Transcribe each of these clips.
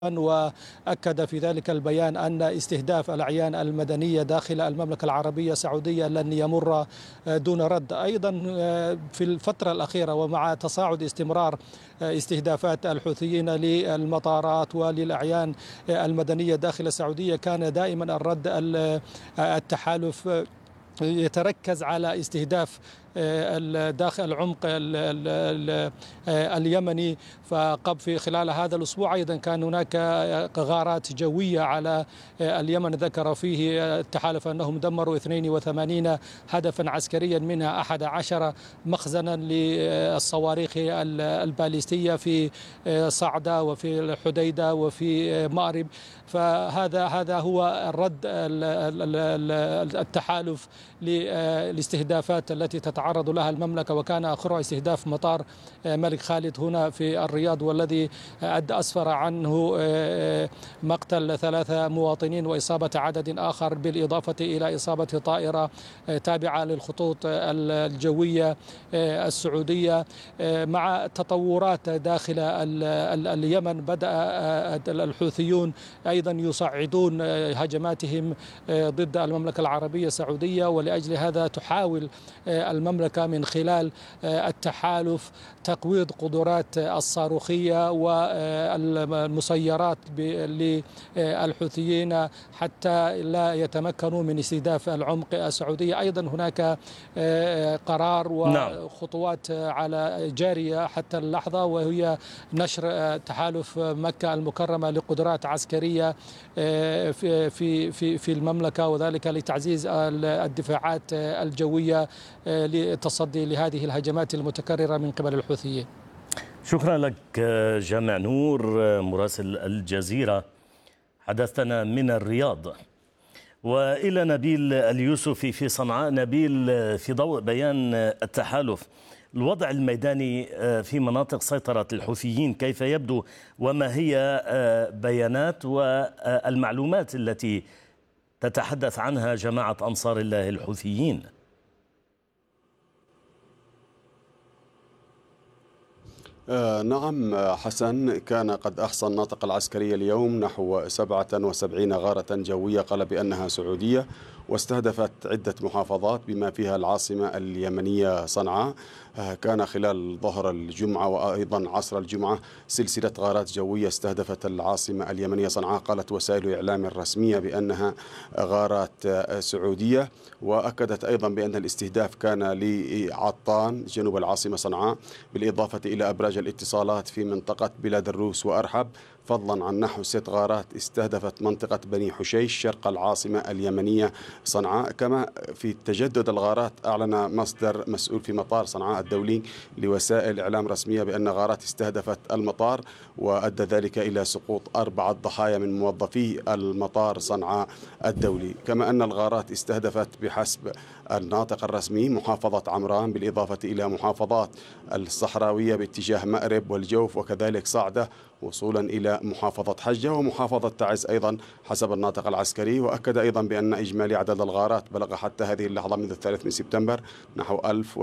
وأكد في ذلك البيان أن استهداف الأعيان المدنية داخل المملكة العربية السعودية لن يمر دون رد. أيضا في الفترة الأخيرة ومع تصاعد استمرار استهدافات الحوثيين للمطارات وللأعيان المدنية داخل السعودية، كان دائما الرد التحالف يتركز على استهداف داخل العمق اليمني. في خلال هذا الأسبوع أيضا كان هناك غارات جوية على اليمن، ذكر فيه التحالف أنهم دمروا 82 هدفا عسكريا، منها 11 مخزنا للصواريخ الباليستية في صعدة وفي الحديدة وفي مأرب. فهذا هو الرد التحالف للاستهدافات التي تتعرض لها المملكة، وكان آخرها استهداف مطار الملك خالد هنا في الرياض، والذي أسفر عنه مقتل 3 مواطنين وإصابة عدد آخر، بالإضافة إلى إصابة طائرة تابعة للخطوط الجوية السعودية. مع تطورات داخل اليمن، بدأ الحوثيون أيضا يصعدون هجماتهم ضد المملكة العربية السعودية، ولأجل هذا تحاول المملكة من خلال التحالف تقويض قدرات الصاروخية والمسيرات للحوثيين حتى لا يتمكنوا من استهداف العمق السعودية. أيضا هناك قرار وخطوات على جارية حتى اللحظة، وهي نشر تحالف مكة المكرمة لقدرات عسكرية في المملكة، وذلك لتعزيز الدفاعات الجوية للتصدي لهذه الهجمات المتكررة من قبل الحوثيين. شكرا لك جامع نور مراسل الجزيرة، حدثنا من الرياض. وإلى نبيل اليوسفي في صنعاء. نبيل، في ضوء بيان التحالف، الوضع الميداني في مناطق سيطرة الحوثيين كيف يبدو، وما هي بيانات والمعلومات التي تتحدث عنها جماعة أنصار الله الحوثيين؟ نعم حسن، كان قد أحصى الناطق العسكري اليوم نحو 77 غارة جوية قال بأنها سعودية، واستهدفت عدة محافظات بما فيها العاصمة اليمنية صنعاء. كان خلال ظهر الجمعة وأيضا عصر الجمعة سلسلة غارات جوية استهدفت العاصمة اليمنية صنعاء. قالت وسائل الإعلام الرسمية بأنها غارات سعودية، وأكدت أيضا بأن الاستهداف كان لعطان جنوب العاصمة صنعاء، بالإضافة إلى أبراج الاتصالات في منطقة بلاد الروس وأرحب، فضلا عن نحو 6 غارات استهدفت منطقة بني حشيش شرق العاصمة اليمنية صنعاء. كما في تجدد الغارات، أعلن مصدر مسؤول في مطار صنعاء الدولي لوسائل إعلام رسمية بأن غارات استهدفت المطار، وأدى ذلك إلى سقوط 4 ضحايا من موظفي المطار صنعاء الدولي. كما أن الغارات استهدفت بحسب الناطق الرسمي محافظة عمران، بالإضافة إلى محافظات الصحراوية باتجاه مأرب والجوف وكذلك صعدة وصولا إلى محافظة حجة ومحافظة تعز أيضا حسب الناطق العسكري. وأكد أيضا بأن إجمالي عدد الغارات بلغ حتى هذه اللحظة منذ 3 سبتمبر نحو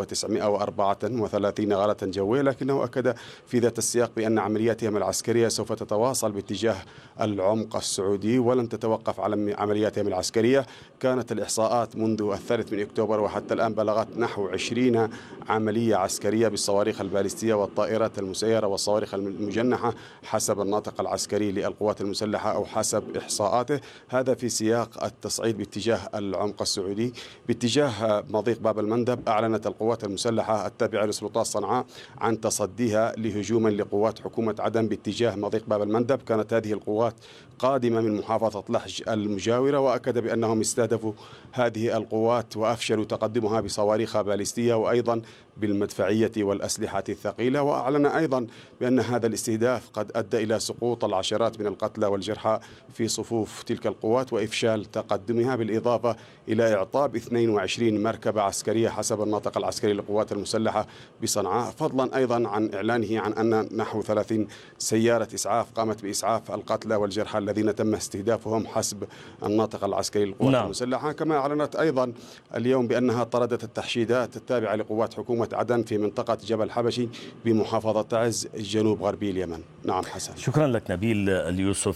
1934 غارة جوية، لكنه أكد في ذات السياق بأن عملياتهم العسكرية سوف تتواصل باتجاه العمق السعودي ولن تتوقف على عملياتهم العسكرية. كانت الإحصاءات منذ 3 أكتوبر وحتى الآن بلغت نحو 20 عملية عسكرية بالصواريخ الباليستية والطائرات المسيرة والصواريخ المجنحة حسب الناطق العسكري للقوات المسلحة أو حسب إحصاءاته. هذا في سياق التصعيد باتجاه العمق السعودي. باتجاه مضيق باب المندب، أعلنت القوات المسلحة التابعة لسلطات صنعاء عن تصديها لهجوم لقوات حكومة عدن باتجاه مضيق باب المندب. كانت هذه القوات قادمة من محافظة لحج المجاورة، وأكد بأنهم استهدفوا هذه القوات وأفشلوا تقدمها بصواريخ باليستية وأيضا بالمدفعية والأسلحة الثقيلة. وأعلن أيضا بأن هذا الاستهداف قد أدى إلى سقوط العشرات من القتلى والجرحى في صفوف تلك القوات وإفشال تقدمها، بالإضافة إلى إعطاب 22 مركبة عسكرية حسب الناطق العسكري للقوات المسلحة بصنعاء، فضلا أيضا عن إعلانه عن أن نحو 30 سيارة إسعاف قامت بإسعاف القتلى والجرحى الذين تم استهدافهم حسب الناطق العسكري للقوات المسلحة. كما أعلنت أيضا اليوم بأنها طردت التحشيدات التابعة لقوات حكومة عدن في منطقة جبل حبشي بمحافظة تعز جنوب غربي اليمن. نعم حسن. شكرا لك نبيل اليوسف.